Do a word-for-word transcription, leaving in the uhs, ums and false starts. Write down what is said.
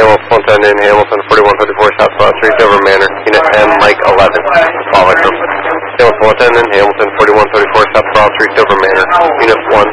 Hamilton, Lieutenant Hamilton, forty-one fifty-four South South Street, Dover Manor. Unit ten, Mike eleven. Call Victor. Hamilton, Lieutenant Hamilton, forty-one fifty-four South South Street, Dover Manor. Unit one,